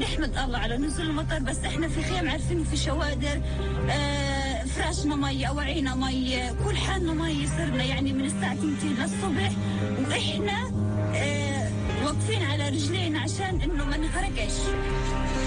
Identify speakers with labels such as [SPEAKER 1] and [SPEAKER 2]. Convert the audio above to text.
[SPEAKER 1] نحمد الله على نزول المطر، بس احنا في خيم عارفين في شوادر، فراشنا مي، أواعينا مي، كل حالنا مي، صرنا يعني من الساعة 2 للصبح واحنا واقفين على رجلين عشان انه ما نغرقش.